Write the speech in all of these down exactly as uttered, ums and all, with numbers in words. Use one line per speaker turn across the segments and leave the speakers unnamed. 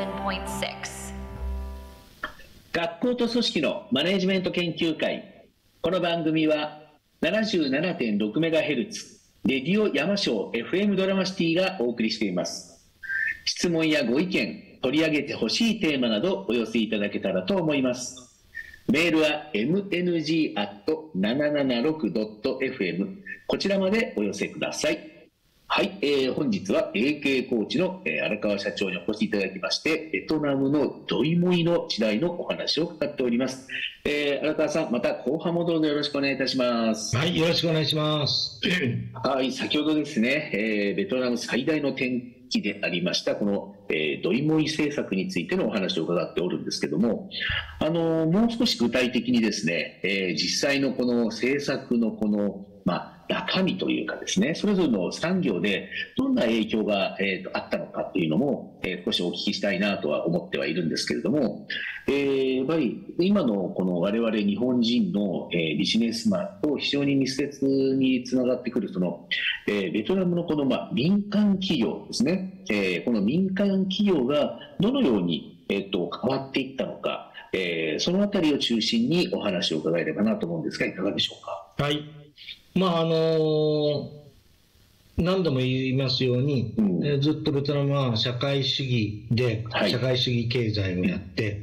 学校と組織のマネジメント研究会。この番組は ななじゅうななてんろくメガヘルツ レディオ山椒 エフエム ドラマシティがお送りしています。質問やご意見、取り上げてほしいテーマなどお寄せいただけたらと思います。メールは エムエヌジー アット ななななろく ドット エフエム こちらまでお寄せください。はい、えー、本日は エーケー コーチの、えー、荒川社長にお越しいただきまして、ベトナムのドイモイの時代のお話を伺っております。えー、荒川さん、また後半もどうぞよろしくお願いいたします。
はい、よろしくお願いします。
はい、先ほどですね、えー、ベトナム最大の転機でありましたこの、えー、ドイモイ政策についてのお話を伺っておるんですけども、あのー、もう少し具体的にですね、えー、実際のこの政策のこの、まあ中身というかですね、それぞれの産業でどんな影響が、えー、とあったのかっていうのも、えー、少しお聞きしたいなとは思ってはいるんですけれども、えー、やっぱり今のこの我々日本人の、えー、ビジネスマンと非常に密接につながってくるその、えー、ベトナムのこの、まあ、民間企業ですね、えー、この民間企業がどのように、えー、と変わっていったのか、えー、そのあたりを中心にお話を伺えればなと思うんですが、いかがでしょうか。
はい。まああのー、何度も言いますように、うんえー、ずっとベトナムは社会主義で、はい、社会主義経済をやって、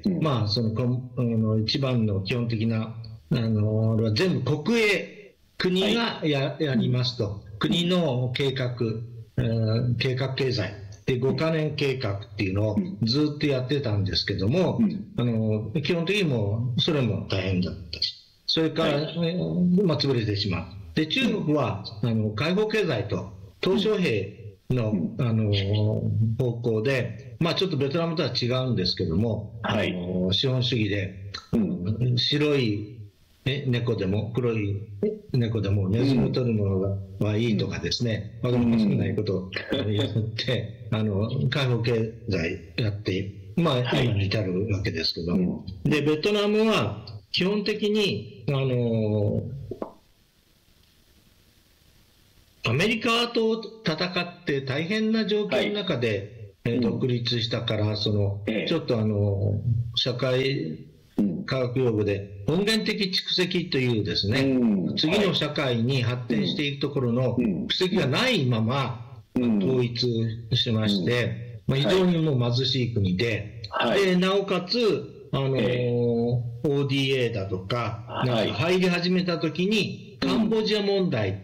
うん、まあそのあの一番の基本的なあのー、全部国営国がや、はい、やりますと、国の計画、えー、計画経済でごかねん計画っていうのをずっとやってたんですけども、うん、あのー、基本的にもそれも大変だったし、それから、はいまあ、潰れてしまう。で中国はあの開放経済と鄧小平の、あの方向で、まあ、ちょっとベトナムとは違うんですけども、はい、あの資本主義で、うん、白い猫でも黒い猫でもネズミを取るものはいいとかですね、わかりますないことをやってあの開放経済やって、まあ、今に至るわけですけども、でベトナムは基本的にあのアメリカと戦って大変な状況の中で、はい、独立したから、その、ええ、ちょっとあの社会科学用語で本源的蓄積というですね、うん、次の社会に発展していくところの蓄積がないまま統一しまして、まあ、非常にもう貧しい国で、はい、でなおかつあの、ええ、オーディーエー だとか、なんか入り始めた時にカンボジア問題